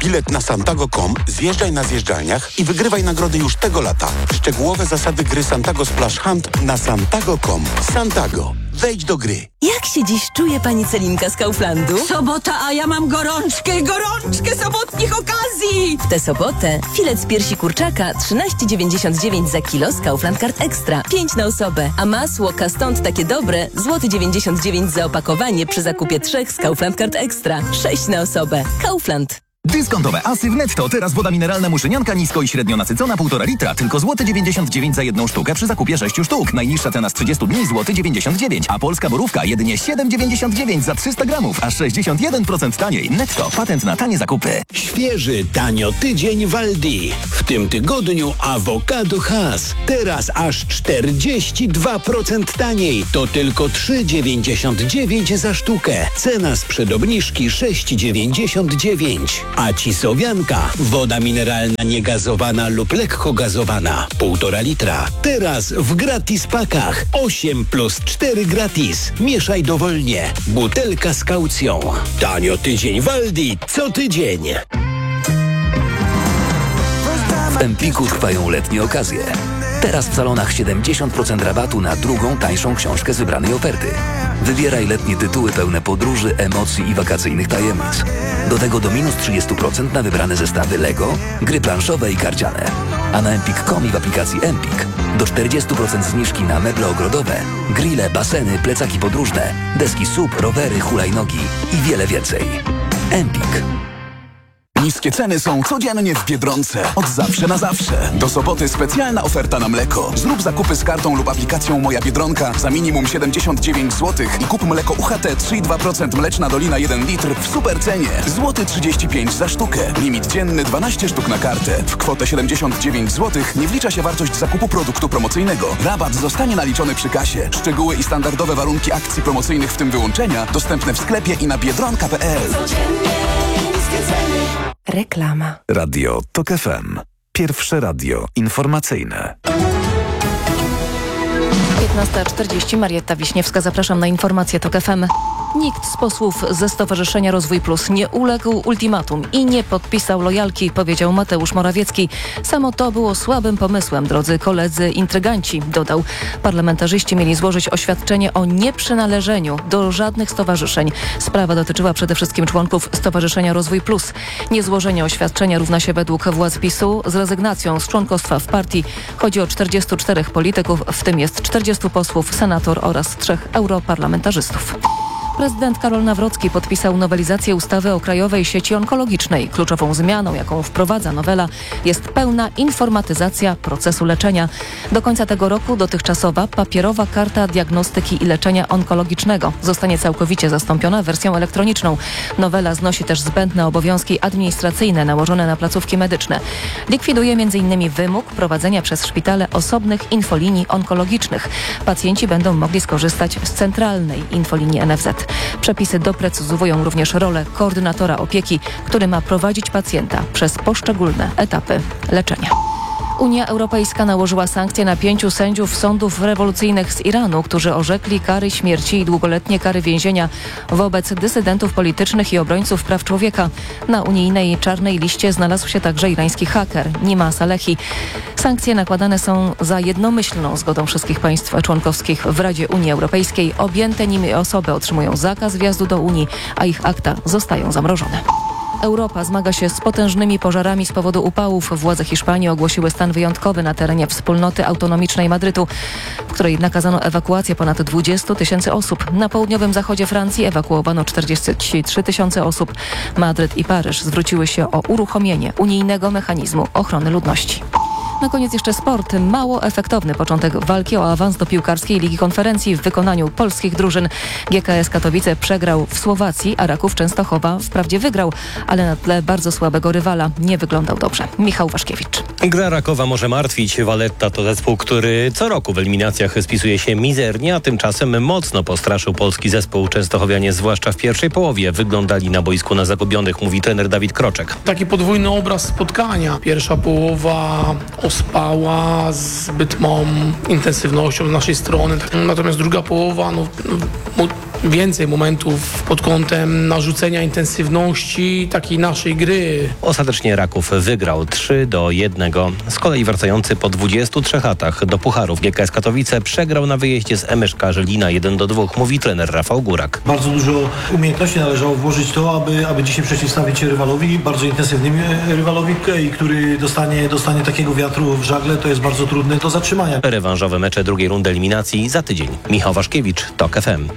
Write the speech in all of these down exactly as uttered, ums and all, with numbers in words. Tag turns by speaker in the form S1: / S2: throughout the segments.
S1: bilet na santago kropka com, zjeżdżaj na zjeżdżalniach i wygrywaj nagrody już tego lata. Szczegółowe zasady gry Santago Splash Hunt na santago kropka com. Santago. Wejdź do gry.
S2: Jak się dziś czuje pani Celinka z Kauflandu?
S3: Sobota, a ja mam gorączkę, gorączkę sobotnich okazji!
S2: W tę sobotę filet z piersi kurczaka trzynaście dziewięćdziesiąt dziewięć za kilo z Kaufland Card Extra. pięć na osobę. A masło Kastant takie dobre, złoty dziewięćdziesiąt dziewięć za opakowanie przy zakupie trzech z Kaufland Card Extra. sześć na osobę. Kaufland.
S4: Dyskontowe asy w Netto. Teraz woda mineralna muszynianka nisko i średnio nasycona półtora litra. Tylko złoty dziewięćdziesiąt dziewięć za jedną sztukę przy zakupie sześciu sztuk. Najniższa cena z trzydziestu dni złoty dziewięćdziesiąt dziewięć. A polska borówka jedynie siedem dziewięćdziesiąt dziewięć za trzysta gramów. Aż sześćdziesiąt jeden procent taniej. Netto. Patent na tanie zakupy.
S5: Świeży, tanio tydzień w Aldi. W tym tygodniu awokado Hass. Teraz aż czterdzieści dwa procent taniej. To tylko trzy dziewięćdziesiąt dziewięć za sztukę. Cena sprzed obniżki sześć dziewięćdziesiąt dziewięć. A cisowianka, woda mineralna niegazowana lub lekko gazowana, półtora litra. Teraz w gratis pakach. osiem plus cztery gratis. Mieszaj dowolnie. Butelka z kaucją. Tanio tydzień w Aldi. Co tydzień.
S6: W Empiku trwają letnie okazje. Teraz w salonach siedemdziesiąt procent rabatu na drugą, tańszą książkę z wybranej oferty. Wybieraj letnie tytuły pełne podróży, emocji i wakacyjnych tajemnic. Do tego do minus trzydzieści procent na wybrane zestawy Lego, gry planszowe i karciane. A na empik kropka com i w aplikacji Empik do czterdzieści procent zniżki na meble ogrodowe, grille, baseny, plecaki podróżne, deski S U P, rowery, hulajnogi i wiele więcej. Empik.
S7: Niskie ceny są codziennie w Biedronce. Od zawsze na zawsze. Do soboty specjalna oferta na mleko. Zrób zakupy z kartą lub aplikacją Moja Biedronka za minimum siedemdziesiąt dziewięć złotych i kup mleko U H T trzy i dwa procent Mleczna Dolina jeden litr w super cenie. Złoty trzydzieści pięć za sztukę. Limit dzienny dwanaście sztuk na kartę. W kwotę siedemdziesiąt dziewięć złotych nie wlicza się wartość zakupu produktu promocyjnego. Rabat zostanie naliczony przy kasie. Szczegóły i standardowe warunki akcji promocyjnych, w tym wyłączenia, dostępne w sklepie i na biedronka kropka p l.
S2: Reklama.
S8: Radio Tok F M. Pierwsze radio informacyjne.
S9: piętnasta czterdzieści. Marietta Wiśniewska. Zapraszam na informację Tok F M. Nikt z posłów ze Stowarzyszenia Rozwój Plus nie uległ ultimatum i nie podpisał lojalki, powiedział Mateusz Morawiecki. Samo to było słabym pomysłem, drodzy koledzy intryganci, dodał. Parlamentarzyści mieli złożyć oświadczenie o nieprzynależeniu do żadnych stowarzyszeń. Sprawa dotyczyła przede wszystkim członków Stowarzyszenia Rozwój Plus. Niezłożenie oświadczenia równa się według władz PiSu z rezygnacją z członkostwa w partii. Chodzi o czterdziestu czterech polityków, w tym jest czterdziestu posłów, senator oraz trzech europarlamentarzystów. Prezydent Karol Nawrocki podpisał nowelizację ustawy o Krajowej Sieci Onkologicznej. Kluczową zmianą, jaką wprowadza nowela, jest pełna informatyzacja procesu leczenia. Do końca tego roku dotychczasowa papierowa karta diagnostyki i leczenia onkologicznego zostanie całkowicie zastąpiona wersją elektroniczną. Nowela znosi też zbędne obowiązki administracyjne nałożone na placówki medyczne. Likwiduje między innymi wymóg prowadzenia przez szpitale osobnych infolinii onkologicznych. Pacjenci będą mogli skorzystać z centralnej infolinii N F Z. Przepisy doprecyzowują również rolę koordynatora opieki, który ma prowadzić pacjenta przez poszczególne etapy leczenia. Unia Europejska nałożyła sankcje na pięciu sędziów sądów rewolucyjnych z Iranu, którzy orzekli kary śmierci i długoletnie kary więzienia wobec dysydentów politycznych i obrońców praw człowieka. Na unijnej czarnej liście znalazł się także irański haker Nima Salehi. Sankcje nakładane są za jednomyślną zgodą wszystkich państw członkowskich w Radzie Unii Europejskiej. Objęte nimi osoby otrzymują zakaz wjazdu do Unii, a ich akta zostają zamrożone. Europa zmaga się z potężnymi pożarami z powodu upałów. Władze Hiszpanii ogłosiły stan wyjątkowy na terenie wspólnoty autonomicznej Madrytu, w której nakazano ewakuację ponad dwudziestu tysięcy osób. Na południowym zachodzie Francji ewakuowano czterdzieści trzy tysiące osób. Madryt i Paryż zwróciły się o uruchomienie unijnego mechanizmu ochrony ludności. Na koniec jeszcze sport. Mało efektowny początek walki o awans do piłkarskiej Ligi Konferencji w wykonaniu polskich drużyn. G K S Katowice przegrał w Słowacji, a Raków Częstochowa wprawdzie wygrał, ale na tle bardzo słabego rywala nie wyglądał dobrze. Michał Waszkiewicz.
S10: Gra Rakowa może martwić. Valletta to zespół, który co roku w eliminacjach spisuje się mizernie, a tymczasem mocno postraszył polski zespół. Częstochowianie, zwłaszcza w pierwszej połowie, wyglądali na boisku na zagubionych, mówi trener Dawid Kroczek.
S11: Taki podwójny obraz spotkania. Pierwsza połowa ospała zbyt małą intensywnością z naszej strony. Natomiast druga połowa, no, więcej momentów pod kątem narzucenia intensywności takiej naszej gry.
S10: Ostatecznie Raków wygrał trzy do jednego. Z kolei wracający po dwudziestu trzech latach do Pucharów G K S Katowice przegrał na wyjeździe z M S K Żelina jeden do dwóch, mówi trener Rafał Górak.
S12: Bardzo dużo umiejętności należało włożyć to, aby, aby dzisiaj przeciwstawić się rywalowi, bardzo intensywnym rywalowi, który dostanie, dostanie takiego wiatru w żagle, to jest bardzo trudne do zatrzymania.
S10: Rewanżowe mecze drugiej rundy eliminacji za tydzień. Michał Waszkiewicz, TOK F M.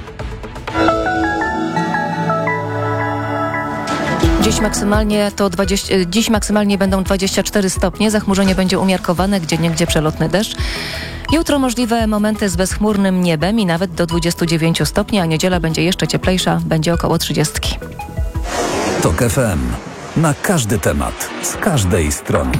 S9: Dziś maksymalnie, to dwadzieścia, dziś maksymalnie będą dwadzieścia cztery stopnie, zachmurzenie będzie umiarkowane, gdzieniegdzie przelotny deszcz. Jutro możliwe momenty z bezchmurnym niebem i nawet do dwudziestu dziewięciu stopni, a niedziela będzie jeszcze cieplejsza, będzie około trzydziestki.
S8: TOK F M. Na każdy temat, z każdej strony.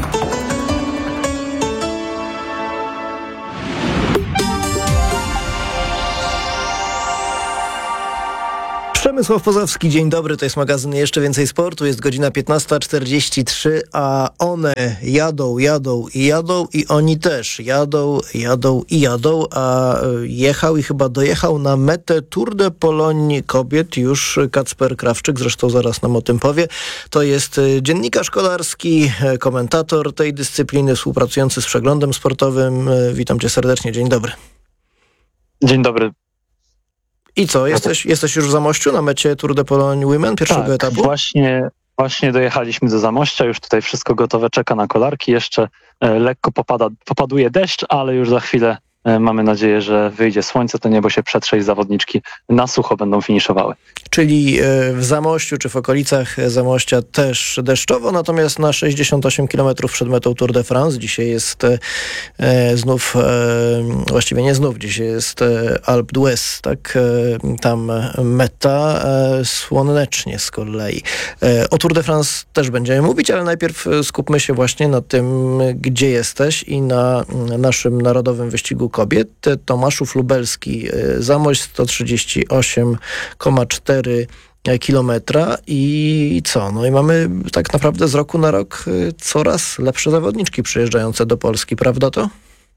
S13: Przemysław Pozowski, dzień dobry, to jest magazyn Jeszcze Więcej Sportu, jest godzina piętnasta czterdzieści trzy, a one jadą, jadą i jadą i oni też jadą, jadą i jadą, a jechał i chyba dojechał na metę Tour de Pologne kobiet już Kacper Krawczyk, zresztą zaraz nam o tym powie. To jest dziennikarz kolarski, komentator tej dyscypliny, współpracujący z Przeglądem Sportowym. Witam cię serdecznie, dzień dobry.
S14: Dzień dobry.
S13: I co, jesteś, jesteś już w Zamościu na mecie Tour de Pologne Women pierwszego
S14: tak,
S13: etapu?
S14: Właśnie, właśnie dojechaliśmy do Zamościa, już tutaj wszystko gotowe, czeka na kolarki, jeszcze e, lekko popada, popaduje deszcz, ale już za chwilę e, mamy nadzieję, że wyjdzie słońce, to niebo się przetrze i zawodniczki na sucho będą finiszowały.
S13: Czyli w Zamościu czy w okolicach Zamościa też deszczowo, natomiast na sześćdziesiąt osiem kilometrów przed metą Tour de France dzisiaj jest e, znów, e, właściwie nie znów, dzisiaj jest e, Alpe d'Huez, tak, e, tam meta, e, słonecznie z kolei. E, o Tour de France też będziemy mówić, ale najpierw skupmy się właśnie na tym, gdzie jesteś i na naszym narodowym wyścigu kobiet. Tomaszów Lubelski, e, Zamość sto trzydzieści osiem przecinek cztery kilometra i co? No i mamy tak naprawdę z roku na rok coraz lepsze zawodniczki przyjeżdżające do Polski, prawda to?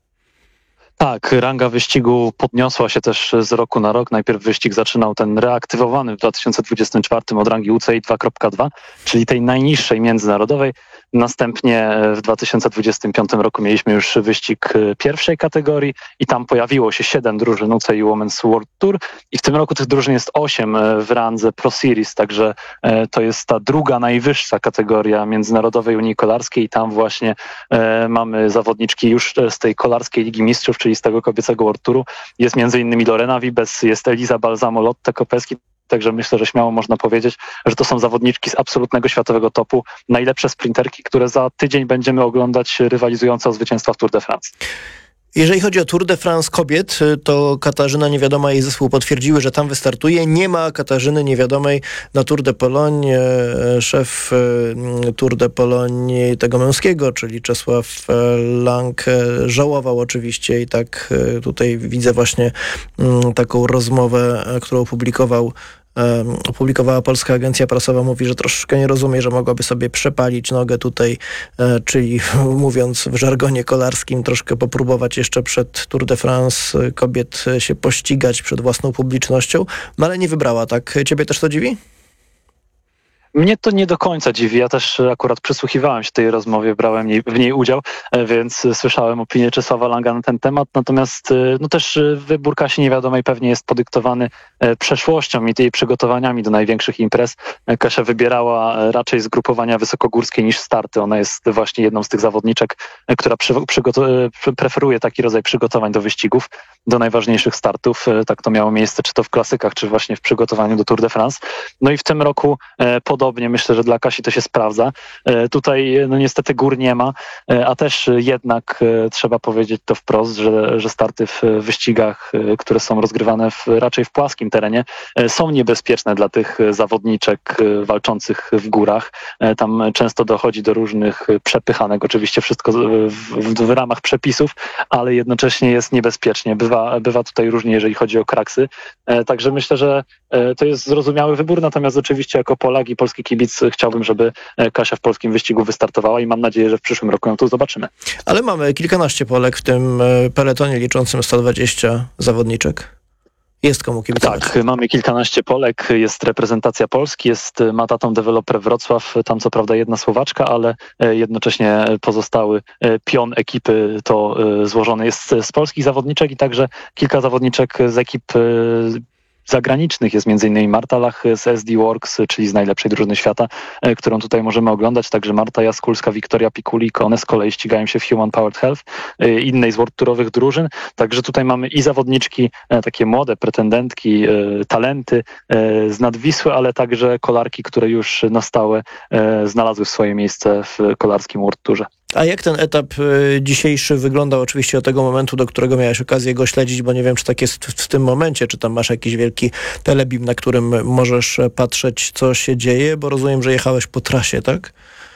S14: Tak, ranga wyścigu podniosła się też z roku na rok. Najpierw wyścig zaczynał ten reaktywowany w dwa tysiące dwudziestym czwartym od rangi U C I dwa kropka dwa, czyli tej najniższej międzynarodowej. Następnie w dwa tysiące dwudziestym piątym roku mieliśmy już wyścig pierwszej kategorii i tam pojawiło się siedem drużyn U C I Women's World Tour i w tym roku tych drużyn jest osiem w randze Pro Series, także to jest ta druga najwyższa kategoria Międzynarodowej Unii Kolarskiej i tam właśnie mamy zawodniczki już z tej Kolarskiej Ligi Mistrzów, czyli z tego kobiecego World Touru. Jest między innymi Lorena Vibes, jest Eliza Balsamo, Lotte Kopeski. Także myślę, że śmiało można powiedzieć, że to są zawodniczki z absolutnego światowego topu, najlepsze sprinterki, które za tydzień będziemy oglądać rywalizujące o zwycięstwa w Tour de France.
S13: Jeżeli chodzi o Tour de France kobiet, to Katarzyna Niewiadoma i jej zespół potwierdziły, że tam wystartuje. Nie ma Katarzyny Niewiadomej na Tour de Pologne. Szef Tour de Pologne tego męskiego, czyli Czesław Lang, żałował oczywiście i tak tutaj widzę właśnie taką rozmowę, którą opublikował Um, opublikowała Polska Agencja Prasowa, mówi, że troszkę nie rozumie, że mogłaby sobie przepalić nogę tutaj, e, czyli mówiąc w żargonie kolarskim, troszkę popróbować jeszcze przed Tour de France kobiet się pościgać przed własną publicznością, no ale nie wybrała, tak? Ciebie też to dziwi?
S14: Mnie to nie do końca dziwi. Ja też akurat przysłuchiwałem się tej rozmowie, brałem w niej udział, więc słyszałem opinię Czesława Langa na ten temat. Natomiast no też wybór Kasi Niewiadomej pewnie jest podyktowany przeszłością i jej przygotowaniami do największych imprez. Kasia wybierała raczej zgrupowania wysokogórskie niż starty. Ona jest właśnie jedną z tych zawodniczek, która przy, przygoto- preferuje taki rodzaj przygotowań do wyścigów, do najważniejszych startów. Tak to miało miejsce, czy to w klasykach, czy właśnie w przygotowaniu do Tour de France. No i w tym roku pod Podobnie myślę, że dla Kasi to się sprawdza. Tutaj no niestety gór nie ma, a też jednak trzeba powiedzieć to wprost, że, że starty w wyścigach, które są rozgrywane w, raczej w płaskim terenie, są niebezpieczne dla tych zawodniczek walczących w górach. Tam często dochodzi do różnych przepychanek, oczywiście wszystko w, w, w ramach przepisów, ale jednocześnie jest niebezpiecznie. Bywa, bywa tutaj różnie, jeżeli chodzi o kraksy. Także myślę, że to jest zrozumiały wybór, natomiast oczywiście jako Polak i polski kibic chciałbym, żeby Kasia w polskim wyścigu wystartowała i mam nadzieję, że w przyszłym roku ją tu zobaczymy.
S13: Ale mamy kilkanaście Polek w tym peletonie liczącym sto dwadzieścia zawodniczek. Jest komu kibicować.
S14: Tak, mamy kilkanaście Polek, jest reprezentacja Polski, jest Mataton Developer Wrocław, tam co prawda jedna Słowaczka, ale jednocześnie pozostały pion ekipy to złożony jest z polskich zawodniczek i także kilka zawodniczek z ekip zagranicznych. Jest m.in. Marta Lach z S D Works, czyli z najlepszej drużyny świata, którą tutaj możemy oglądać. Także Marta Jaskulska, Wiktoria Pikulik, one z kolei ścigają się w Human Powered Health, innej z World Tourowych drużyn. Także tutaj mamy i zawodniczki, takie młode pretendentki, talenty z Nadwisły, ale także kolarki, które już na stałe znalazły swoje miejsce w kolarskim World Tourze.
S13: A jak ten etap dzisiejszy wyglądał oczywiście od tego momentu, do którego miałeś okazję go śledzić, bo nie wiem, czy tak jest w, w tym momencie, czy tam masz jakiś wielki telebim, na którym możesz patrzeć, co się dzieje, bo rozumiem, że jechałeś po trasie, tak?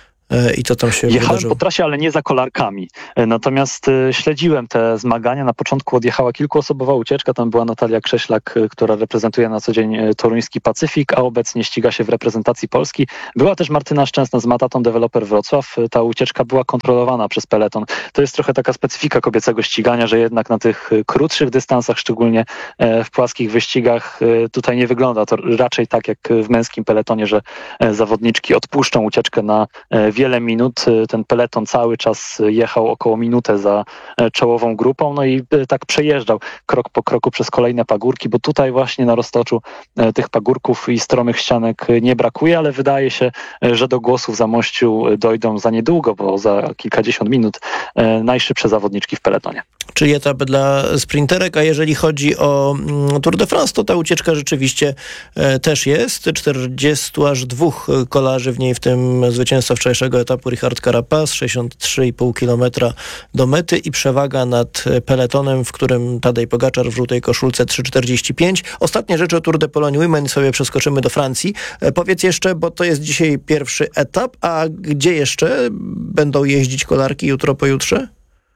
S13: I co tam się
S14: Jechałem
S13: wydarzyło?
S14: po trasie, ale nie za kolarkami. Natomiast śledziłem te zmagania. Na początku odjechała kilkuosobowa ucieczka. Tam była Natalia Krześlak, która reprezentuje na co dzień toruński Pacyfik, a obecnie ściga się w reprezentacji Polski. Była też Martyna Szczęsna z Mataton Developer Wrocław. Ta ucieczka była kontrolowana przez peleton. To jest trochę taka specyfika kobiecego ścigania, że jednak na tych krótszych dystansach, szczególnie w płaskich wyścigach, tutaj nie wygląda to raczej tak jak w męskim peletonie, że zawodniczki odpuszczą ucieczkę na wiele minut. Ten peleton cały czas jechał około minutę za czołową grupą, no i tak przejeżdżał krok po kroku przez kolejne pagórki, bo tutaj właśnie na roztoczu tych pagórków i stromych ścianek nie brakuje, ale wydaje się, że do głosu w Zamościu dojdą za niedługo, bo za kilkadziesiąt minut najszybsze zawodniczki w peletonie.
S13: Czyli etap dla sprinterek, a jeżeli chodzi o Tour de France, to ta ucieczka rzeczywiście e, też jest. czterdziestu aż dwóch kolarzy w niej, w tym zwycięzca wczorajszego etapu Richard Carapaz, sześćdziesiąt trzy i pół kilometra do mety i przewaga nad peletonem, w którym Tadej Pogaczar w żółtej koszulce trzy czterdzieści pięć. Ostatnie rzeczy o Tour de Pologne Women, sobie przeskoczymy do Francji. E, powiedz jeszcze, bo to jest dzisiaj pierwszy etap, a gdzie jeszcze będą jeździć kolarki jutro, pojutrze?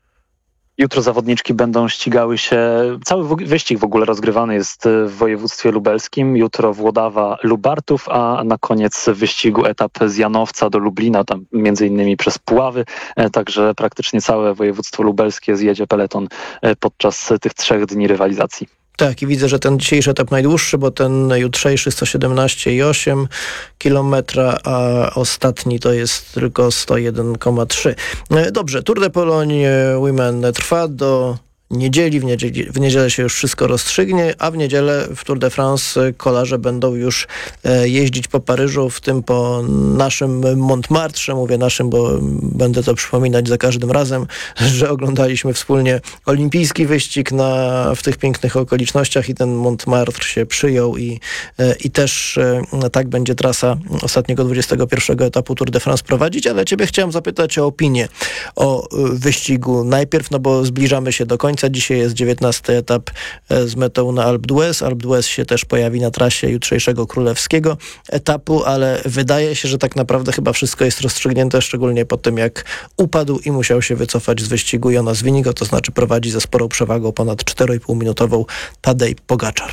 S14: Jutro zawodniczki będą ścigały się, cały wyścig w ogóle rozgrywany jest w województwie lubelskim. Jutro Włodawa, Lubartów, a na koniec wyścigu etap z Janowca do Lublina, tam między innymi przez Puławy. Także praktycznie całe województwo lubelskie zjedzie peleton podczas tych trzech dni rywalizacji.
S13: Tak, i widzę, że ten dzisiejszy etap najdłuższy, bo ten jutrzejszy sto siedemnaście i osiem kilometra, a ostatni to jest tylko sto jeden przecinek trzy. Dobrze, Tour de Pologne Women trwa do niedzieli. W, niedzieli. w niedzielę się już wszystko rozstrzygnie, a w niedzielę w Tour de France kolarze będą już e, jeździć po Paryżu, w tym po naszym Montmartre. Mówię naszym, bo będę to przypominać za każdym razem, że oglądaliśmy wspólnie olimpijski wyścig na, w tych pięknych okolicznościach i ten Montmartre się przyjął i, e, i też e, tak będzie trasa ostatniego dwudziestego pierwszego etapu Tour de France prowadzić, ale ciebie chciałem zapytać o opinię o wyścigu najpierw, no bo zbliżamy się do końca. Dzisiaj jest dziewiętnasty etap z metą na Alpe d'Huez. Alpe d'Huez się też pojawi na trasie jutrzejszego królewskiego etapu, ale wydaje się, że tak naprawdę chyba wszystko jest rozstrzygnięte, szczególnie po tym, jak upadł i musiał się wycofać z wyścigu Jonas Vingegaard, to znaczy prowadzi ze sporą przewagą ponad cztery i pół minutową Tadej Pogaczar.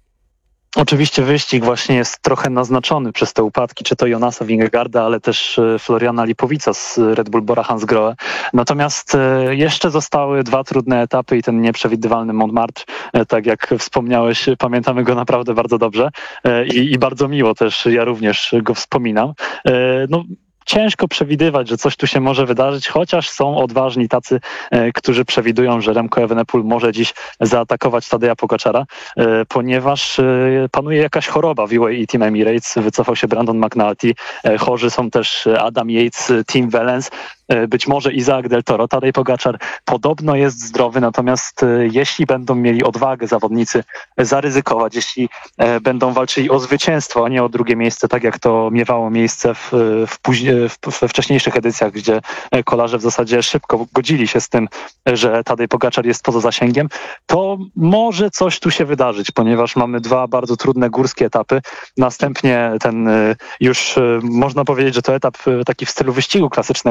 S14: Oczywiście wyścig właśnie jest trochę naznaczony przez te upadki, czy to Jonasa Vingegaarda, ale też Floriana Lipovica z Red Bull Bora Hansgrohe. Natomiast jeszcze zostały dwa trudne etapy i ten nieprzewidywalny Montmartre, tak jak wspomniałeś, pamiętamy go naprawdę bardzo dobrze i, i bardzo miło też, ja również go wspominam. No, ciężko przewidywać, że coś tu się może wydarzyć, chociaż są odważni tacy, e, którzy przewidują, że Remco Evenepoel może dziś zaatakować Tadeja Pogaczara, e, ponieważ e, panuje jakaś choroba w U A E Team Emirates, wycofał się Brandon McNulty, e, chorzy są też Adam Yates, Team Wellens, być może Isaac Del Toro. Tadej Pogaczar podobno jest zdrowy, natomiast e, jeśli będą mieli odwagę zawodnicy zaryzykować, jeśli e, będą walczyli o zwycięstwo, a nie o drugie miejsce, tak jak to miewało miejsce w, w później we wcześniejszych edycjach, gdzie kolarze w zasadzie szybko godzili się z tym, że Tadej Pogaczar jest poza zasięgiem, to może coś tu się wydarzyć, ponieważ mamy dwa bardzo trudne górskie etapy. Następnie ten już można powiedzieć, że to etap taki w stylu wyścigu klasycznego na sam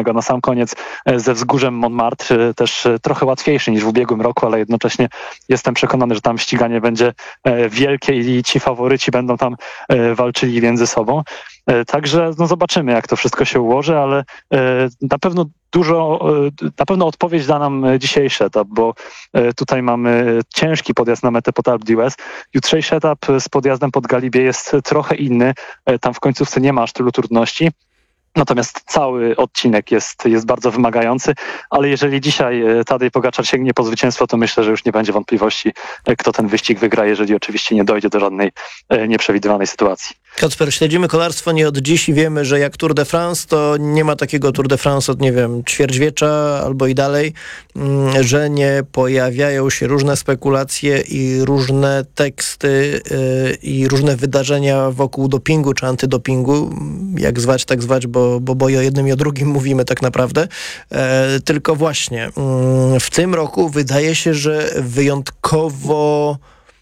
S14: koniec ze wzgórzem Montmartre, też trochę łatwiejszy niż w ubiegłym roku, ale jednocześnie jestem przekonany, że tam ściganie będzie wielkie i ci faworyci będą tam walczyli między sobą. Także no zobaczymy, jak to wszystko się ułoży, ale na pewno dużo, na pewno odpowiedź da nam dzisiejszy etap, bo tutaj mamy ciężki podjazd na metę pod Alpe d'Huez. Jutrzejszy etap z podjazdem pod Galibię jest trochę inny. Tam w końcówce nie ma aż tylu trudności. Natomiast cały odcinek jest, jest bardzo wymagający, ale jeżeli dzisiaj Tadej Pogaczar sięgnie po zwycięstwo, to myślę, że już nie będzie wątpliwości, kto ten wyścig wygra, jeżeli oczywiście nie dojdzie do żadnej nieprzewidywanej sytuacji.
S13: Kacper, śledzimy kolarstwo nie od dziś i wiemy, że jak Tour de France, to nie ma takiego Tour de France od, nie wiem, ćwierćwiecza albo i dalej, że nie pojawiają się różne spekulacje i różne teksty yy, i różne wydarzenia wokół dopingu czy antydopingu, jak zwać, tak zwać, bo, bo, bo i o jednym i o drugim mówimy tak naprawdę. E, tylko właśnie yy, w tym roku wydaje się, że wyjątkowo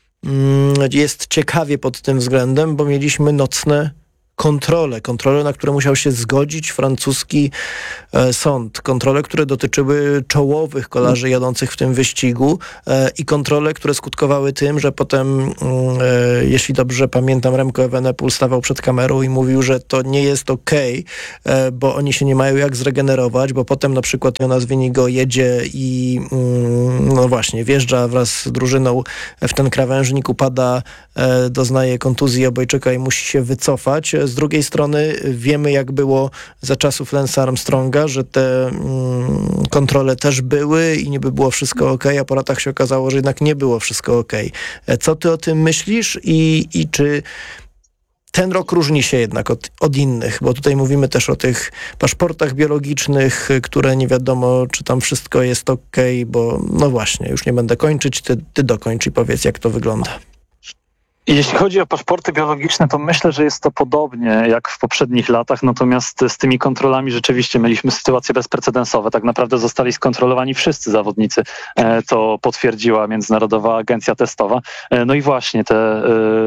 S13: jest ciekawie pod tym względem, bo mieliśmy nocne kontrole, kontrole, na które musiał się zgodzić francuski e, sąd, kontrole, które dotyczyły czołowych kolarzy jadących w tym wyścigu e, i kontrole, które skutkowały tym, że potem, e, jeśli dobrze pamiętam, Remco Evenepoel stawał przed kamerą i mówił, że to nie jest okej, e, bo oni się nie mają jak zregenerować, bo potem na przykład Jonas Vingegaard jedzie i mm, no właśnie, wjeżdża wraz z drużyną w ten krawężnik, upada, e, doznaje kontuzji obojczyka i musi się wycofać. Z drugiej strony wiemy, jak było za czasów Lance'a Armstronga, że te mm, kontrole też były i niby było wszystko okej, a po latach się okazało, że jednak nie było wszystko okej. Co ty o tym myślisz i, i czy ten rok różni się jednak od, od innych? Bo tutaj mówimy też o tych paszportach biologicznych, które nie wiadomo, czy tam wszystko jest okej, bo no właśnie, już nie będę kończyć, ty, ty dokończ i powiedz, jak to wygląda.
S14: Jeśli chodzi o paszporty biologiczne, to myślę, że jest to podobnie jak w poprzednich latach, natomiast z tymi kontrolami rzeczywiście mieliśmy sytuacje bezprecedensowe. Tak naprawdę zostali skontrolowani wszyscy zawodnicy. To potwierdziła Międzynarodowa Agencja Testowa. No i właśnie te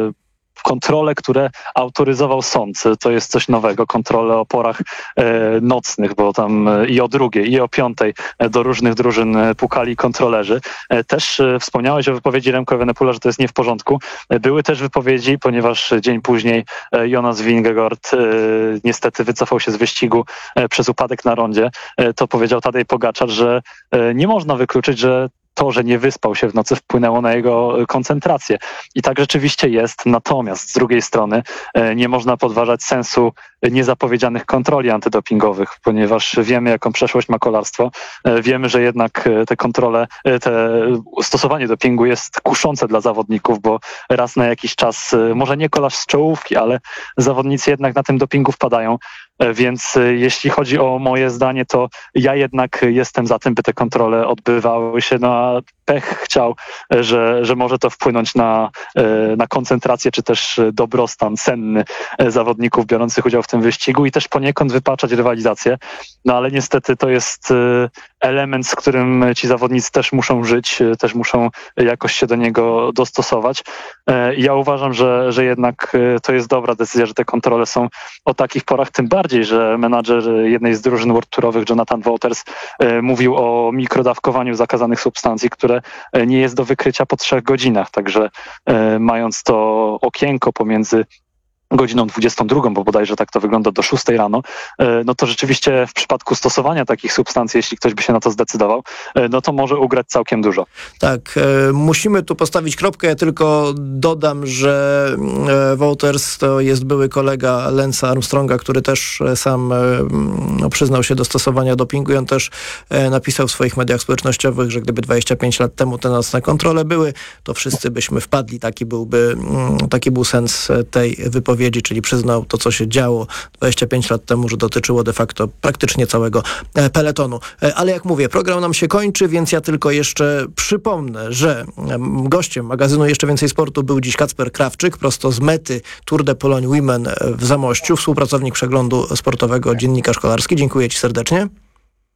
S14: kontrole, które autoryzował sąd. To jest coś nowego. Kontrole o porach e, nocnych, bo tam e, i o drugiej, i o piątej e, do różnych drużyn e, pukali kontrolerzy. E, też e, wspomniałeś o wypowiedzi Remco Evenepoela, że to jest nie w porządku. E, były też wypowiedzi, ponieważ dzień później e, Jonas Vingegaard e, niestety wycofał się z wyścigu e, przez upadek na rondzie. E, to powiedział Tadej Pogaczar, że e, nie można wykluczyć, że to, że nie wyspał się w nocy, wpłynęło na jego koncentrację. I tak rzeczywiście jest. Natomiast z drugiej strony nie można podważać sensu niezapowiedzianych kontroli antydopingowych, ponieważ wiemy, jaką przeszłość ma kolarstwo. Wiemy, że jednak te kontrole, te stosowanie dopingu jest kuszące dla zawodników, bo raz na jakiś czas, może nie kolarz z czołówki, ale zawodnicy jednak na tym dopingu wpadają. Więc jeśli chodzi o moje zdanie, to ja jednak jestem za tym, by te kontrole odbywały się, no a pech chciał, że, że może to wpłynąć na, na koncentrację, czy też dobrostan senny zawodników biorących udział w tym wyścigu i też poniekąd wypaczać rywalizację. No ale niestety to jest element, z którym ci zawodnicy też muszą żyć, też muszą jakoś się do niego dostosować. Ja uważam, że, że jednak to jest dobra decyzja, że te kontrole są o takich porach, tym bardziej, że menadżer jednej z drużyn World Tourowych, Jonathan Wouters, mówił o mikrodawkowaniu zakazanych substancji, które nie jest do wykrycia po trzech godzinach. Także mając to okienko pomiędzy godziną dwudziestą drugą, bo bodajże tak to wygląda, do szóstej rano, no to rzeczywiście w przypadku stosowania takich substancji, jeśli ktoś by się na to zdecydował, no to może ugrać całkiem dużo.
S13: Tak, e, musimy tu postawić kropkę. Ja tylko dodam, że e, Wouters to jest były kolega Lance'a Armstronga, który też e, sam e, no, przyznał się do stosowania dopingu i on też e, napisał w swoich mediach społecznościowych, że gdyby dwadzieścia pięć lat temu te nocne kontrole były, to wszyscy byśmy wpadli. Taki byłby, taki był sens tej wypowiedzi, czyli przyznał to, co się działo dwadzieścia pięć lat temu, że dotyczyło de facto praktycznie całego peletonu. Ale jak mówię, program nam się kończy, więc ja tylko jeszcze przypomnę, że gościem magazynu Jeszcze Więcej Sportu był dziś Kacper Krawczyk, prosto z mety Tour de Pologne Women w Zamościu, współpracownik Przeglądu Sportowego, dziennikarz kolarski. Dziękuję ci serdecznie.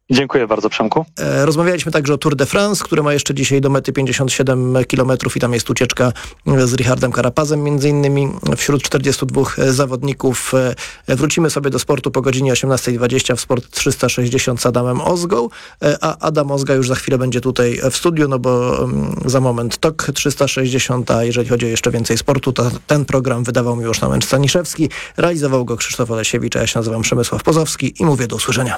S14: Dziękuję bardzo, Przemku.
S13: Rozmawialiśmy także o Tour de France, który ma jeszcze dzisiaj do mety pięćdziesiąt siedem kilometrów i tam jest ucieczka z Richardem Carapazem między innymi wśród czterdziestu dwóch zawodników. Wrócimy sobie do sportu po godzinie osiemnastej dwadzieścia w Sport trzysta sześćdziesiąt z Adamem Ozgą, a Adam Ozga już za chwilę będzie tutaj w studiu, no bo za moment T O K trzysta sześćdziesiąt, a jeżeli chodzi o jeszcze więcej sportu, to ten program wydawał Miłosz Nałęcz-Staniszewski, realizował go Krzysztof Olesiewicz, a ja się nazywam Przemysław Pozowski i mówię do usłyszenia.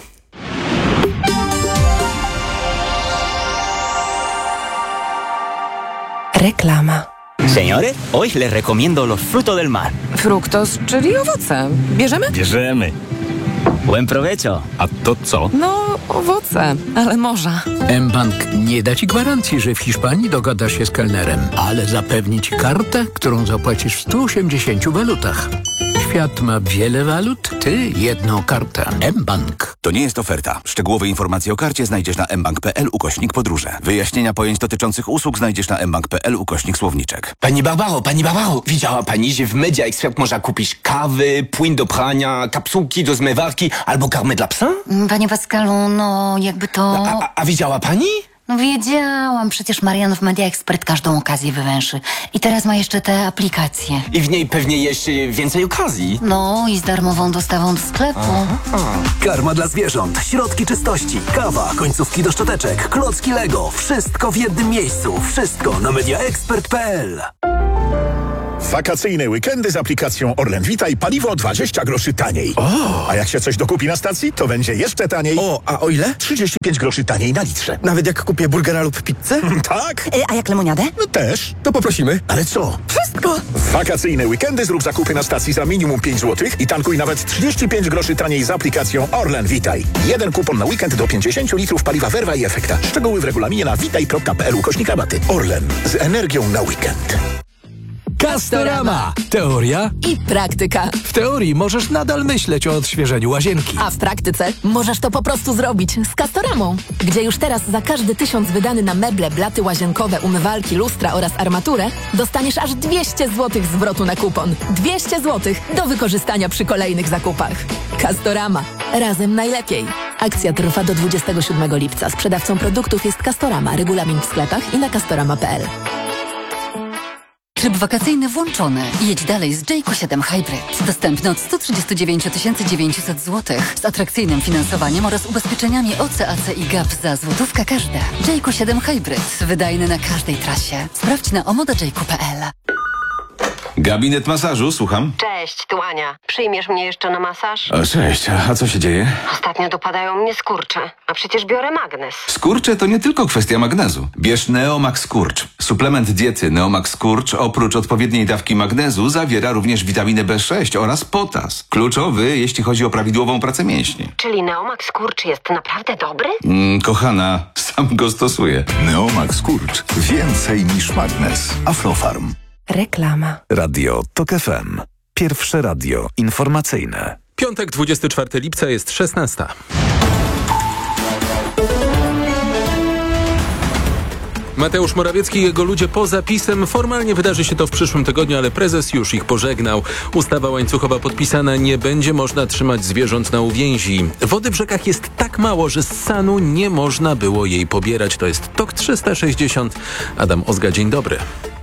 S2: Reklama.
S15: Señores, hoy les recomiendo los frutos del mar.
S3: Fruktos, czyli owoce. Bierzemy?
S15: Bierzemy. Buen provecho.
S16: A to co?
S3: No, owoce, ale morza.
S17: mBank nie da ci gwarancji, że w Hiszpanii dogada się z kelnerem, ale zapewni ci kartę, którą zapłacisz w stu osiemdziesięciu walutach. Świat ma wiele walut, ty jedną kartę. mBank.
S18: To nie jest oferta. Szczegółowe informacje o karcie znajdziesz na mbank.pl ukośnik podróże. Wyjaśnienia pojęć dotyczących usług znajdziesz na mbank.pl ukośnik słowniczek.
S19: Pani Barbaro, pani Barbaro, widziała pani, że w Media Expert można kupić kawy, płyn do prania, kapsułki do zmywarki albo karmę dla psa?
S20: Panie Pascalu, no jakby to...
S19: A, a, a widziała pani?
S20: No wiedziałam, przecież Marian w Media Expert każdą okazję wywęszy. I teraz ma jeszcze te aplikacje.
S19: I w niej pewnie jeszcze więcej okazji.
S20: No i z darmową dostawą do sklepu.
S19: Aha.
S21: Karma dla zwierząt, środki czystości, kawa, końcówki do szczoteczek, klocki Lego. Wszystko w jednym miejscu. Wszystko na media expert kropka p l.
S22: Wakacyjne weekendy z aplikacją Orlen Witaj, paliwo dwadzieścia groszy taniej.
S23: O!
S22: A jak się coś dokupi na stacji, to będzie jeszcze taniej.
S23: O, a o ile?
S22: trzydzieści pięć groszy taniej na litrze.
S23: Nawet jak kupię burgera lub pizzę?
S22: Tak.
S3: E, a jak lemoniadę?
S22: No też.
S23: To poprosimy.
S22: Ale co?
S3: Wszystko.
S22: Wakacyjne weekendy zrób zakupy na stacji za minimum pięć złotych i tankuj nawet trzydzieści pięć groszy taniej z aplikacją Orlen Witaj. Jeden kupon na weekend do pięćdziesiąt litrów paliwa Verva i Efekta. Szczegóły w regulaminie na witaj kropka p l ukośnik rabaty. Orlen. Z energią na weekend.
S24: Castorama. Teoria
S2: i praktyka.
S24: W teorii możesz nadal myśleć o odświeżeniu łazienki.
S2: A w praktyce możesz to po prostu zrobić z Castoramą, gdzie już teraz za każdy tysiąc wydany na meble, blaty łazienkowe, umywalki, lustra oraz armaturę dostaniesz aż dwieście złotych zwrotu na kupon. dwieście złotych do wykorzystania przy kolejnych zakupach. Castorama. Razem najlepiej. Akcja trwa do dwudziestego siódmego lipca. Sprzedawcą produktów jest Castorama. Regulamin w sklepach i na castorama kropka p l.
S20: Tryb wakacyjny włączony. Jedź dalej z Jayco siedem Hybrid. Dostępny od sto trzydzieści dziewięć tysięcy dziewięćset złotych. Z atrakcyjnym finansowaniem oraz ubezpieczeniami O C A C i gap za złotówkę każde. Jayco siedem Hybrid. Wydajny na każdej trasie. Sprawdź na omoda jayco kropka p l.
S25: Gabinet masażu, słucham.
S26: Cześć, tu Ania. Przyjmiesz mnie jeszcze na masaż?
S25: O, cześć, a co się dzieje?
S26: Ostatnio dopadają mnie skurcze, a przecież biorę magnes.
S25: Skurcze to nie tylko kwestia magnezu. Bierz Neomax Skurcz. Suplement diety Neomax Skurcz oprócz odpowiedniej dawki magnezu zawiera również witaminę B sześć oraz potas. Kluczowy, jeśli chodzi o prawidłową pracę mięśni.
S26: Czyli Neomax Skurcz jest naprawdę dobry?
S25: Mm, kochana, sam go stosuję.
S7: Neomax Skurcz. Więcej niż magnes. Aflofarm.
S2: Reklama.
S8: Radio Tok F M. Pierwsze radio informacyjne.
S16: Piątek, dwudziestego czwartego lipca jest szesnasta. Mateusz Morawiecki i jego ludzie poza PiS-em. Formalnie wydarzy się to w przyszłym tygodniu, ale prezes już ich pożegnał. Ustawa łańcuchowa podpisana, nie będzie można trzymać zwierząt na uwięzi. Wody w rzekach jest tak mało, że z Sanu nie można było jej pobierać. To jest Tok trzysta sześćdziesiąt. Adam Ozga, dzień dobry.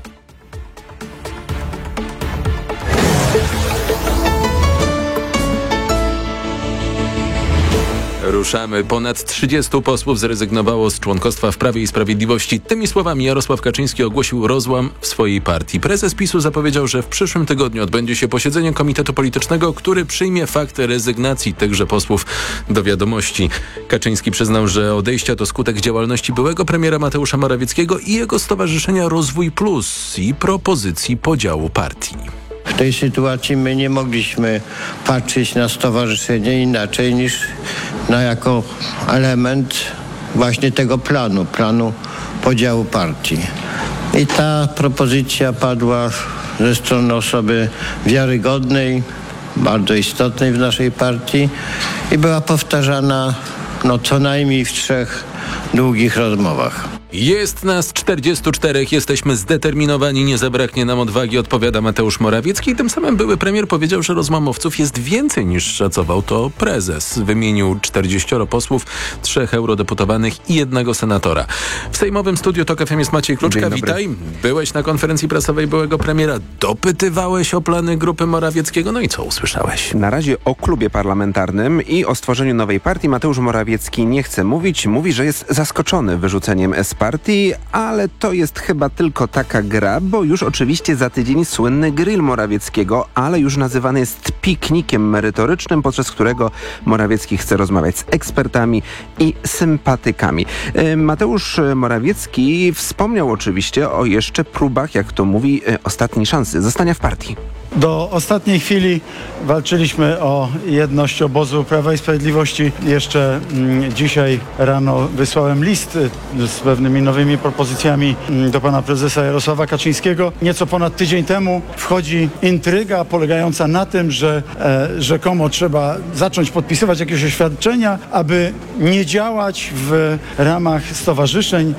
S16: Ruszamy. Ponad trzydziestu posłów zrezygnowało z członkostwa w Prawie i Sprawiedliwości. Tymi słowami Jarosław Kaczyński ogłosił rozłam w swojej partii. Prezes PiSu zapowiedział, że w przyszłym tygodniu odbędzie się posiedzenie Komitetu Politycznego, który przyjmie fakt rezygnacji tychże posłów do wiadomości. Kaczyński przyznał, że odejścia to skutek działalności byłego premiera Mateusza Morawieckiego i jego stowarzyszenia Rozwój Plus i propozycji podziału partii.
S27: W tej sytuacji my nie mogliśmy patrzeć na stowarzyszenie inaczej niż na jako element właśnie tego planu, planu podziału partii. I ta propozycja padła ze strony osoby wiarygodnej, bardzo istotnej w naszej partii i była powtarzana no, co najmniej w trzech długich rozmowach.
S16: Jest nas czterdziestu czterech, jesteśmy zdeterminowani, nie zabraknie nam odwagi, odpowiada Mateusz Morawiecki. Tym samym były premier powiedział, że rozmowców jest więcej niż szacował to prezes. Wymienił czterdzieścioro posłów, trzech eurodeputowanych i jednego senatora. W sejmowym studiu Tok F M jest Maciej Kluczka, witaj. Byłeś na konferencji prasowej byłego premiera, dopytywałeś o plany grupy Morawieckiego, no i co usłyszałeś?
S1: Na razie o klubie parlamentarnym i o stworzeniu nowej partii Mateusz Morawiecki nie chce mówić. Mówi, że jest zaskoczony wyrzuceniem S partii, ale to jest chyba tylko taka gra, bo już oczywiście za tydzień słynny grill Morawieckiego, ale już nazywany jest piknikiem merytorycznym, podczas którego Morawiecki chce rozmawiać z ekspertami i sympatykami. Mateusz Morawiecki wspomniał oczywiście o jeszcze próbach, jak to mówi, ostatniej szansy zostania w partii.
S4: Do ostatniej chwili walczyliśmy o jedność obozu Prawa i Sprawiedliwości. Jeszcze mm, dzisiaj rano wysłałem list z pewnymi nowymi propozycjami mm, do pana prezesa Jarosława Kaczyńskiego. Nieco ponad tydzień temu wchodzi intryga polegająca na tym, że e, rzekomo trzeba zacząć podpisywać jakieś oświadczenia, aby nie działać w ramach stowarzyszeń.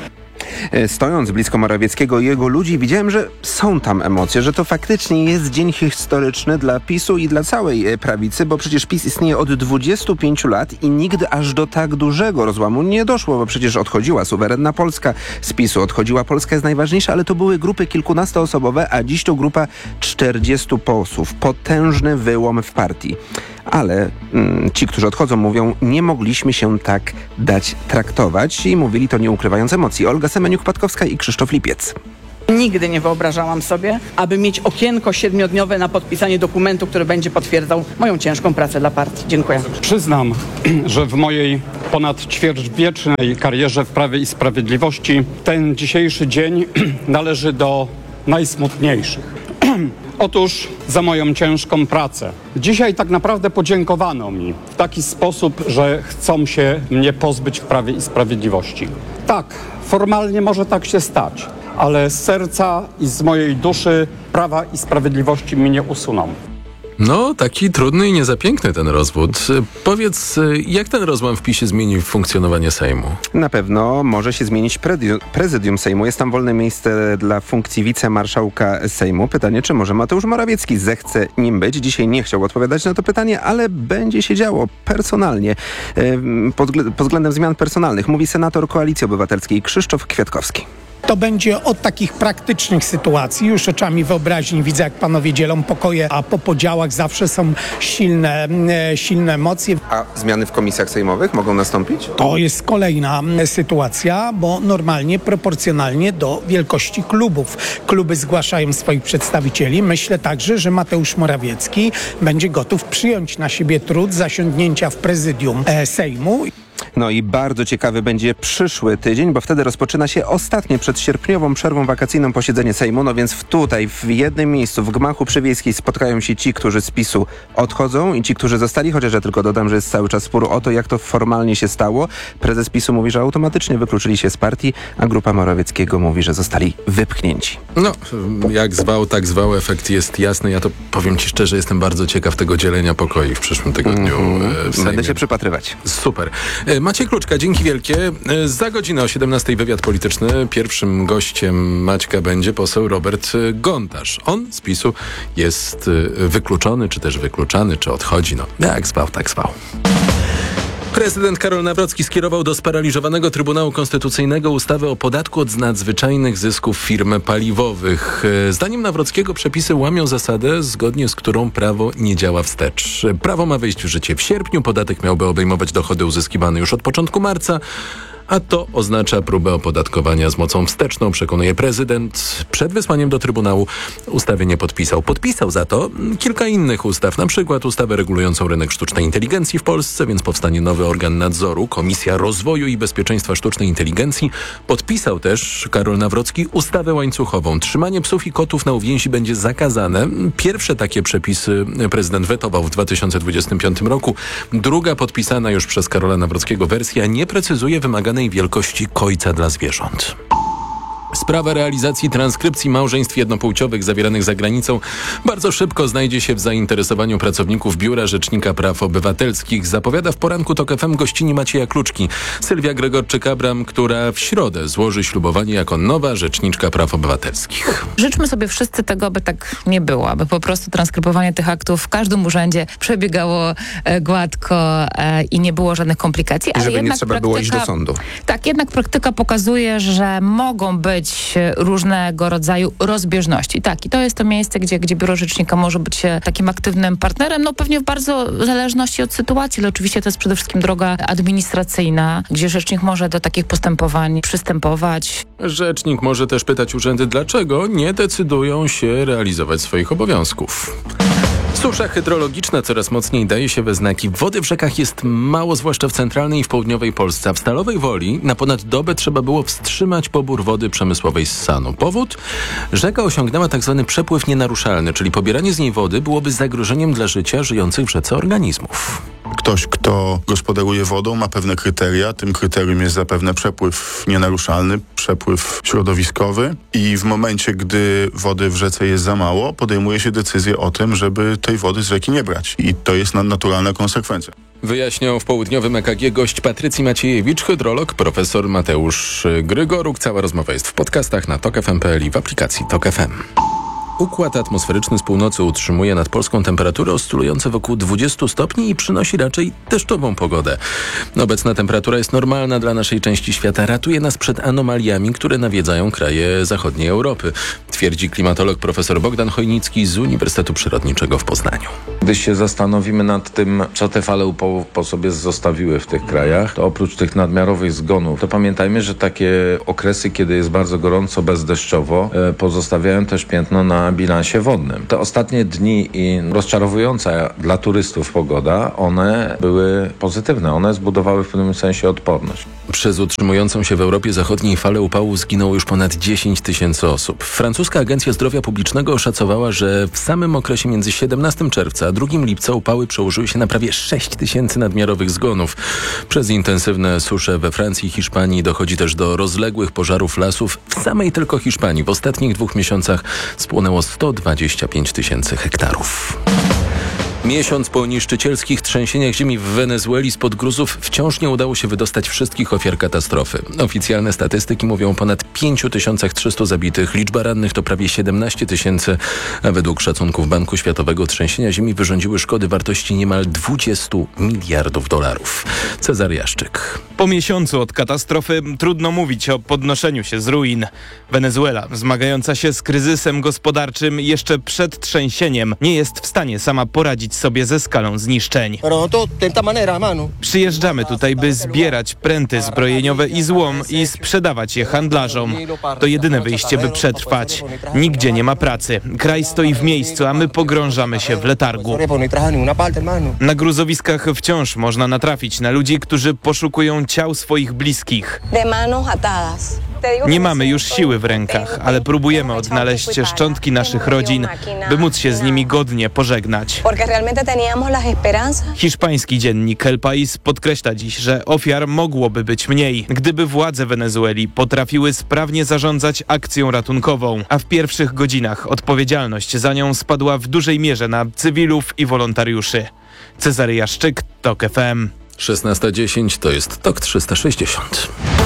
S1: Stojąc blisko Morawieckiego i jego ludzi, widziałem, że są tam emocje, że to faktycznie jest dzień historyczny dla PiSu i dla całej prawicy, bo przecież PiS istnieje od dwudziestu pięciu lat i nigdy aż do tak dużego rozłamu nie doszło, bo przecież odchodziła suwerenna Polska z PiSu, odchodziła Polska jest najważniejsza, ale to były grupy kilkunastoosobowe, a dziś to grupa czterdziestu posłów. Potężny wyłom w partii. Ale mm, ci, którzy odchodzą, mówią, nie mogliśmy się tak dać traktować i mówili to nie ukrywając emocji. Olga Semeniuk-Patkowska i Krzysztof Lipiec.
S5: Nigdy nie wyobrażałam sobie, aby mieć okienko siedmiodniowe na podpisanie dokumentu, który będzie potwierdzał moją ciężką pracę dla partii. Dziękuję.
S6: Przyznam, że w mojej ponad ćwierćwiecznej karierze w Prawie i Sprawiedliwości ten dzisiejszy dzień należy do najsmutniejszych. Otóż za moją ciężką pracę. Dzisiaj tak naprawdę podziękowano mi w taki sposób, że chcą się mnie pozbyć w Prawie i Sprawiedliwości. Tak, formalnie może tak się stać, ale z serca i z mojej duszy Prawa i Sprawiedliwości mnie nie usuną.
S16: No, taki trudny i nie za piękny ten rozwód. Powiedz, jak ten rozłam w PiSie zmieni funkcjonowanie Sejmu?
S1: Na pewno może się zmienić prezydium Sejmu. Jest tam wolne miejsce dla funkcji wicemarszałka Sejmu. Pytanie, czy może Mateusz Morawiecki zechce nim być? Dzisiaj nie chciał odpowiadać na to pytanie, ale będzie się działo personalnie. Pod, pod względem zmian personalnych mówi senator Koalicji Obywatelskiej Krzysztof Kwiatkowski.
S10: To będzie od takich praktycznych sytuacji. Już oczami wyobraźni widzę, jak panowie dzielą pokoje, a po podziałach zawsze są silne, silne emocje.
S1: A zmiany w komisjach sejmowych mogą nastąpić?
S10: To jest kolejna sytuacja, bo normalnie proporcjonalnie do wielkości klubów. Kluby zgłaszają swoich przedstawicieli. Myślę także, że Mateusz Morawiecki będzie gotów przyjąć na siebie trud zasiądnięcia w prezydium Sejmu.
S1: No i bardzo ciekawy będzie przyszły tydzień, bo wtedy rozpoczyna się ostatnie przed sierpniową przerwą wakacyjną posiedzenie Sejmu. No więc w tutaj, w jednym miejscu, w gmachu przy Wiejskiej spotkają się ci, którzy z PiSu odchodzą i ci, którzy zostali, chociaż ja tylko dodam, że jest cały czas spór o to, jak to formalnie się stało. Prezes PiSu mówi, że automatycznie wykluczyli się z partii, a grupa Morawieckiego mówi, że zostali wypchnięci.
S16: No, jak zwał, tak zwał, efekt jest jasny. Ja to powiem ci szczerze, jestem bardzo ciekaw tego dzielenia pokoi w przyszłym tygodniu.
S1: Mm-hmm. W Będę się przypatrywać.
S16: Super. Maciej Kluczka, dzięki wielkie. Za godzinę o siedemnastej wywiad polityczny. Pierwszym gościem Maćka będzie poseł Robert Gontarz. On z PiSu jest wykluczony, czy też wykluczany, czy odchodzi. No, jak zwał, tak zwał. Prezydent Karol Nawrocki skierował do sparaliżowanego Trybunału Konstytucyjnego ustawę o podatku od nadzwyczajnych zysków firm paliwowych. Zdaniem Nawrockiego przepisy łamią zasadę, zgodnie z którą prawo nie działa wstecz. Prawo ma wejść w życie w sierpniu, podatek miałby obejmować dochody uzyskiwane już od początku marca, a to oznacza próbę opodatkowania z mocą wsteczną, przekonuje prezydent. Przed wysłaniem do Trybunału ustawy nie podpisał. Podpisał za to kilka innych ustaw, na przykład ustawę regulującą rynek sztucznej inteligencji w Polsce, więc powstanie nowy organ nadzoru, Komisja Rozwoju i Bezpieczeństwa Sztucznej Inteligencji. Podpisał też Karol Nawrocki ustawę łańcuchową. Trzymanie psów i kotów na uwięzi będzie zakazane. Pierwsze takie przepisy prezydent wetował w dwa tysiące dwudziestym piątym roku. Druga, podpisana już przez Karola Nawrockiego wersja, nie precyzuje wymaganej wielkości kojca dla zwierząt. Sprawa realizacji transkrypcji małżeństw jednopłciowych zawieranych za granicą bardzo szybko znajdzie się w zainteresowaniu pracowników Biura Rzecznika Praw Obywatelskich, zapowiada w poranku TOK F M gościni Macieja Kluczki, Sylwia Gregorczyk-Abram, która w środę złoży ślubowanie jako nowa Rzeczniczka Praw Obywatelskich.
S9: Życzmy sobie wszyscy tego, aby tak nie było, aby po prostu transkrybowanie tych aktów w każdym urzędzie przebiegało e, gładko e, i nie było żadnych komplikacji.
S1: I
S9: ale
S1: żeby
S9: jednak
S1: nie trzeba
S9: praktyka,
S1: było iść do sądu.
S9: Tak, jednak praktyka pokazuje, że mogą być różnego rodzaju rozbieżności. Tak, i to jest to miejsce, gdzie, gdzie Biuro Rzecznika może być takim aktywnym partnerem, no pewnie w bardzo zależności od sytuacji, ale oczywiście to jest przede wszystkim droga administracyjna, gdzie rzecznik może do takich postępowań przystępować.
S16: Rzecznik może też pytać urzędy, dlaczego nie decydują się realizować swoich obowiązków. Susza hydrologiczna coraz mocniej daje się we znaki. Wody w rzekach jest mało, zwłaszcza w centralnej i w południowej Polsce. A w Stalowej Woli na ponad dobę trzeba było wstrzymać pobór wody przemysłowej z Sanu. Powód? Rzeka osiągnęła tzw. przepływ nienaruszalny, czyli pobieranie z niej wody byłoby zagrożeniem dla życia żyjących w rzece organizmów.
S11: Ktoś, kto gospodaruje wodą, ma pewne kryteria. Tym kryterium jest zapewne przepływ nienaruszalny, przepływ środowiskowy i w momencie, gdy wody w rzece jest za mało, podejmuje się decyzję o tym, żeby tej wody z rzeki nie brać. I to jest naturalna konsekwencja.
S16: Wyjaśniał w południowym E K G gość Patrycji Maciejewicz, hydrolog, profesor Mateusz Grygoruk. Cała rozmowa jest w podcastach na tok f m kropka p l i w aplikacji TOK F M. Układ atmosferyczny z północy utrzymuje nad Polską temperaturę oscylującą wokół dwudziestu stopni i przynosi raczej deszczową pogodę. Obecna temperatura jest normalna dla naszej części świata, ratuje nas przed anomaliami, które nawiedzają kraje zachodniej Europy, twierdzi klimatolog profesor Bogdan Chojnicki z Uniwersytetu Przyrodniczego w Poznaniu.
S12: Gdy się zastanowimy nad tym, co te fale upałów po sobie zostawiły w tych krajach, to oprócz tych nadmiarowych zgonów, to pamiętajmy, że takie okresy, kiedy jest bardzo gorąco, bezdeszczowo, pozostawiają też piętno na bilansie wodnym. Te ostatnie dni i rozczarowująca dla turystów pogoda, one były pozytywne. One zbudowały w pewnym sensie odporność.
S16: Przez utrzymującą się w Europie Zachodniej falę upału zginęło już ponad dziesięć tysięcy osób. Francuska Agencja Zdrowia Publicznego oszacowała, że w samym okresie między siedemnastego czerwca a drugiego lipca upały przełożyły się na prawie sześć tysięcy nadmiarowych zgonów. Przez intensywne susze we Francji i Hiszpanii dochodzi też do rozległych pożarów lasów. W samej tylko Hiszpanii w ostatnich dwóch miesiącach spłonęło sto dwadzieścia pięć tysięcy hektarów. Miesiąc po niszczycielskich trzęsieniach ziemi w Wenezueli spod gruzów wciąż nie udało się wydostać wszystkich ofiar katastrofy. Oficjalne statystyki mówią o ponad pięć tysięcy trzysta zabitych, liczba rannych to prawie siedemnaście tysięcy, a według szacunków Banku Światowego trzęsienia ziemi wyrządziły szkody wartości niemal dwadzieścia miliardów dolarów. Cezary Jaszczyk.
S13: Po miesiącu od katastrofy trudno mówić o podnoszeniu się z ruin. Wenezuela, zmagająca się z kryzysem gospodarczym jeszcze przed trzęsieniem, nie jest w stanie sama poradzić sobie ze skalą zniszczeń. Przyjeżdżamy tutaj, by zbierać pręty zbrojeniowe i złom i sprzedawać je handlarzom. To jedyne wyjście, by przetrwać. Nigdzie nie ma pracy. Kraj stoi w miejscu, a my pogrążamy się w letargu. Na gruzowiskach wciąż można natrafić na ludzi, którzy poszukują ciał swoich bliskich. Nie mamy już siły w rękach, ale próbujemy odnaleźć szczątki naszych rodzin, by móc się z nimi godnie pożegnać. Hiszpański dziennik El País podkreśla dziś, że ofiar mogłoby być mniej, gdyby władze Wenezueli potrafiły sprawnie zarządzać akcją ratunkową, a w pierwszych godzinach odpowiedzialność za nią spadła w dużej mierze na cywilów i wolontariuszy. Cezary Jaszczyk, TOK F M.
S16: szesnasta dziesięć to jest TOK trzysta sześćdziesiąt.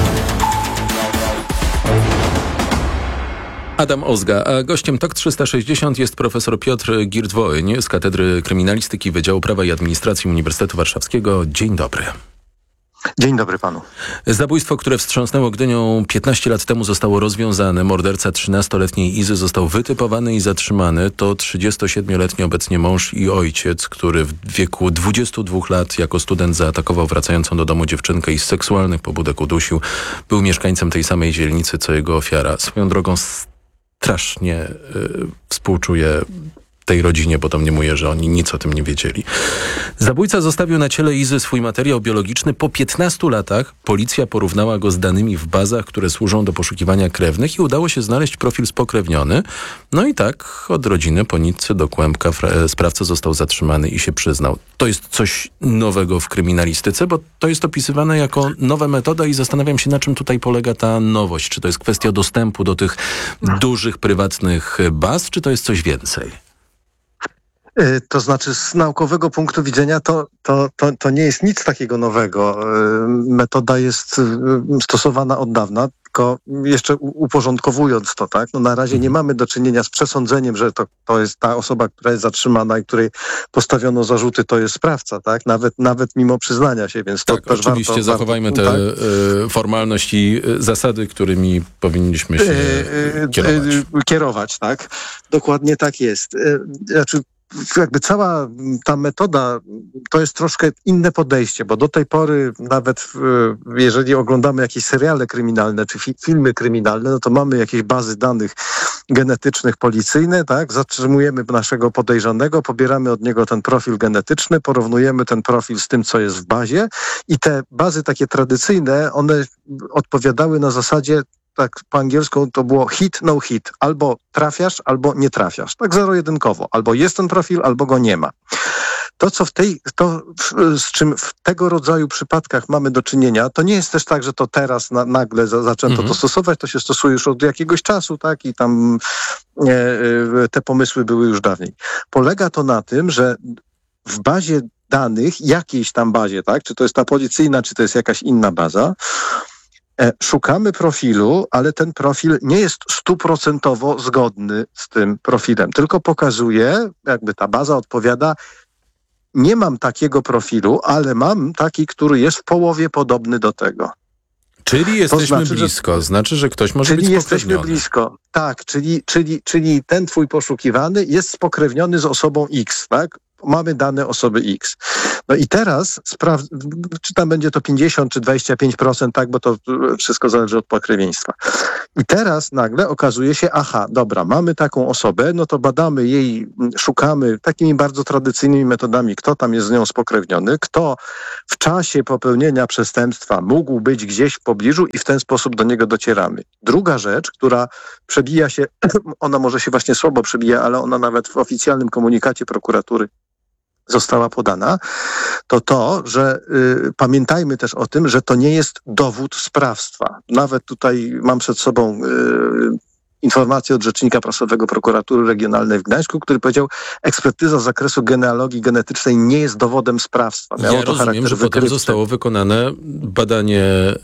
S16: Adam Ozga, a gościem TOK trzysta sześćdziesiąt jest profesor Piotr Girdwoń z Katedry Kryminalistyki Wydziału Prawa i Administracji Uniwersytetu Warszawskiego. Dzień dobry.
S14: Dzień dobry panu.
S16: Zabójstwo, które wstrząsnęło Gdynią piętnaście lat temu, zostało rozwiązane. Morderca trzynastoletniej Izy został wytypowany i zatrzymany. To trzydziestosiedmioletni obecnie mąż i ojciec, który w wieku dwudziestu dwóch lat jako student zaatakował wracającą do domu dziewczynkę i z seksualnych pobudek udusił. Był mieszkańcem tej samej dzielnicy, co jego ofiara. Swoją drogą strasznie yy, współczuję tej rodzinie, bo to mniemuje, że oni nic o tym nie wiedzieli. Zabójca zostawił na ciele Izy swój materiał biologiczny. Po piętnastu latach policja porównała go z danymi w bazach, które służą do poszukiwania krewnych i udało się znaleźć profil spokrewniony. No i tak od rodziny po nitce do kłębka sprawca został zatrzymany i się przyznał. To jest coś nowego w kryminalistyce, bo to jest opisywane jako nowa metoda i zastanawiam się, na czym tutaj polega ta nowość. Czy to jest kwestia dostępu do tych dużych, prywatnych baz, czy to jest coś więcej?
S14: To znaczy z naukowego punktu widzenia to, to, to, to nie jest nic takiego nowego. Metoda jest stosowana od dawna, tylko jeszcze uporządkowując to, tak? No na razie nie mamy do czynienia z przesądzeniem, że to, to jest ta osoba, która jest zatrzymana i której postawiono zarzuty, to jest sprawca, tak? Nawet, nawet mimo przyznania się, więc to
S16: tak,
S14: też
S16: oczywiście
S14: warto,
S16: zachowajmy
S14: warto,
S16: te
S14: tak?
S16: y, formalności, y, zasady, którymi powinniśmy się y, kierować.
S14: Y, kierować, tak? Dokładnie tak jest. Y, znaczy, jakby cała ta metoda to jest troszkę inne podejście, bo do tej pory nawet jeżeli oglądamy jakieś seriale kryminalne czy fi- filmy kryminalne, no to mamy jakieś bazy danych genetycznych policyjne, tak? Zatrzymujemy naszego podejrzanego, pobieramy od niego ten profil genetyczny, porównujemy ten profil z tym, co jest w bazie i te bazy takie tradycyjne, one odpowiadały na zasadzie, tak po angielsku to było hit, no hit. Albo trafiasz, albo nie trafiasz. Tak zero-jedynkowo. Albo jest ten profil, albo go nie ma. To, co w tej, to z czym w tego rodzaju przypadkach mamy do czynienia, to nie jest też tak, że to teraz na, nagle za, zaczęto mhm. to stosować, to się stosuje już od jakiegoś czasu, tak? I tam e, te pomysły były już dawniej. Polega to na tym, że w bazie danych, jakiejś tam bazie, tak? Czy to jest ta policyjna, czy to jest jakaś inna baza, szukamy profilu, ale ten profil nie jest stuprocentowo zgodny z tym profilem, tylko pokazuje, jakby ta baza odpowiada, nie mam takiego profilu, ale mam taki, który jest w połowie podobny do tego.
S16: Czyli jesteśmy
S14: to znaczy,
S16: blisko,
S14: że,
S16: znaczy, że ktoś może
S14: czyli
S16: być
S14: jesteśmy
S16: spokrewniony.
S14: blisko, tak, czyli, czyli, czyli ten twój poszukiwany jest spokrewniony z osobą X, tak? Mamy dane osoby X. No i teraz spraw- czy tam będzie to pięćdziesiąt czy dwadzieścia pięć procent, tak, bo to wszystko zależy od pokrewieństwa. I teraz nagle okazuje się, aha, dobra, mamy taką osobę, no to badamy jej, szukamy takimi bardzo tradycyjnymi metodami, kto tam jest z nią spokrewniony, kto w czasie popełnienia przestępstwa mógł być gdzieś w pobliżu i w ten sposób do niego docieramy. Druga rzecz, która przebija się, ona może się właśnie słabo przebija, ale ona nawet w oficjalnym komunikacie prokuratury została podana, to to, że y, pamiętajmy też o tym, że to nie jest dowód sprawstwa. Nawet tutaj mam przed sobą y, informację od rzecznika prasowego Prokuratury Regionalnej w Gdańsku, który powiedział, ekspertyza z zakresu genealogii genetycznej nie jest dowodem sprawstwa. Miało
S16: ja
S14: to
S16: rozumiem,
S14: charakter
S16: że potem
S14: wykrywczy.
S16: zostało wykonane badanie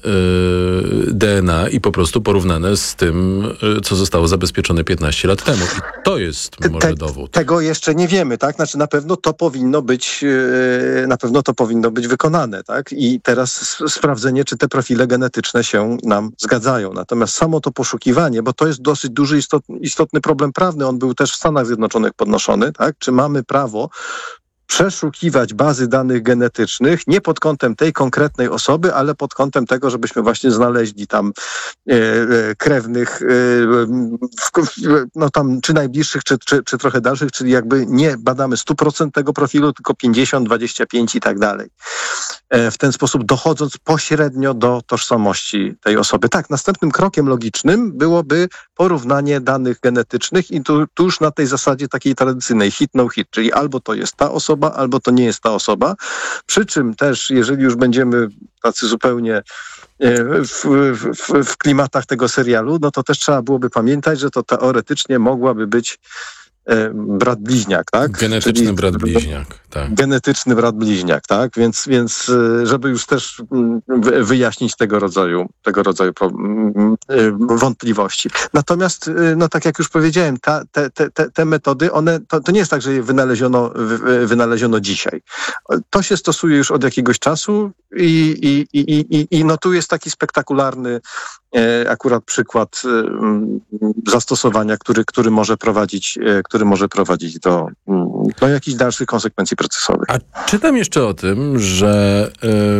S16: y, D N A i po prostu porównane z tym, y, co zostało zabezpieczone piętnaście lat temu. I to jest
S14: Te,
S16: może dowód.
S14: Tego jeszcze nie wiemy, tak? Znaczy na pewno to powinno być, yy, na pewno to powinno być wykonane, tak? I teraz s- sprawdzenie, czy te profile genetyczne się nam zgadzają. Natomiast samo to poszukiwanie, bo to jest dosyć duży istotny, istotny problem prawny, on był też w Stanach Zjednoczonych podnoszony, tak? Czy mamy prawo przeszukiwać bazy danych genetycznych nie pod kątem tej konkretnej osoby, ale pod kątem tego, żebyśmy właśnie znaleźli tam e, e, krewnych, e, w, no tam czy najbliższych, czy, czy, czy trochę dalszych, czyli jakby nie badamy sto procent tego profilu, tylko pięćdziesiąt, dwadzieścia pięć i tak dalej. E, w ten sposób dochodząc pośrednio do tożsamości tej osoby. Tak, następnym krokiem logicznym byłoby porównanie danych genetycznych i tu, tu już na tej zasadzie takiej tradycyjnej hit, no hit, czyli albo to jest ta osoba, albo to nie jest ta osoba. Przy czym też, jeżeli już będziemy tacy zupełnie w, w, w klimatach tego serialu, no to też trzeba byłoby pamiętać, że to teoretycznie mogłaby być brat bliźniak, tak?
S16: Genetyczny
S14: Czyli
S16: brat bliźniak, tak.
S14: Genetyczny brat bliźniak, tak? Więc, więc żeby już też wyjaśnić tego rodzaju, tego rodzaju wątpliwości. Natomiast, no tak jak już powiedziałem, ta, te, te, te metody, one, to, to nie jest tak, że je wynaleziono, wynaleziono dzisiaj. To się stosuje już od jakiegoś czasu i, i, i, i, i no tu jest taki spektakularny akurat przykład zastosowania, który, który może prowadzić, który może prowadzić do, do jakichś dalszych konsekwencji procesowych.
S16: A czytam jeszcze o tym, że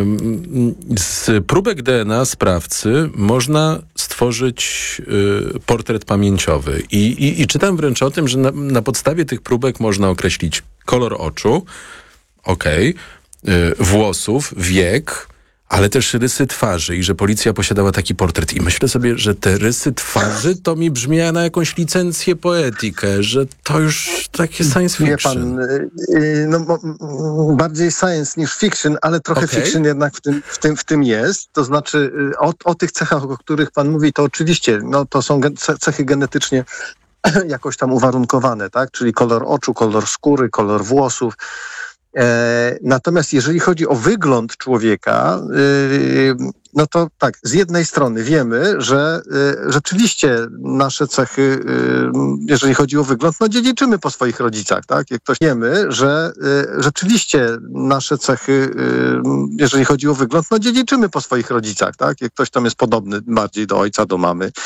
S16: z próbek D N A sprawcy można stworzyć portret pamięciowy. I, i, i czytam wręcz o tym, że na, na podstawie tych próbek można określić kolor oczu, okej, okay, włosów, wiek, ale też rysy twarzy i że policja posiadała taki portret. I myślę sobie, że te rysy twarzy to mi brzmi na jakąś licencję poetykę, że to już takie science fiction.
S14: Wie pan, no, bardziej science niż fiction, ale trochę okay. fiction jednak w tym, w tym, w tym jest. To znaczy o, o tych cechach, o których pan mówi, to oczywiście no, to są cechy genetycznie jakoś tam uwarunkowane, tak? Czyli kolor oczu, kolor skóry, kolor włosów. E, natomiast jeżeli chodzi o wygląd człowieka, y, no to tak, z jednej strony wiemy, że y, rzeczywiście nasze cechy, y, jeżeli chodzi o wygląd, no dziedziczymy po swoich rodzicach, tak? Jak ktoś wiemy, że y, rzeczywiście nasze cechy, y, jeżeli chodzi o wygląd, no dziedziczymy po swoich rodzicach, tak? Jak ktoś tam jest podobny bardziej do ojca, do mamy.